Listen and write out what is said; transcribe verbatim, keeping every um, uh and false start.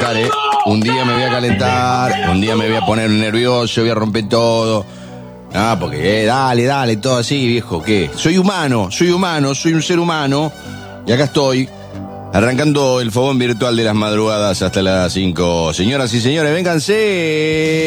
calentar, ¿eh? Un día me voy a calentar, un día me voy a poner nervioso, voy a romper todo. Ah, porque, eh, dale, dale, todo así, viejo, ¿qué? Soy humano, soy humano, soy un ser humano. Y acá estoy, arrancando el fogón virtual de las madrugadas hasta las cinco. Señoras y señores, vénganse.